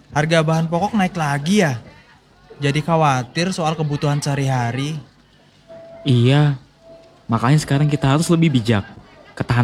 Harga bahan pokok naik lagi ya? Jadi khawatir soal kebutuhan sehari-hari. Iya, makanya sekarang kita harus lebih bijak. Ketahanan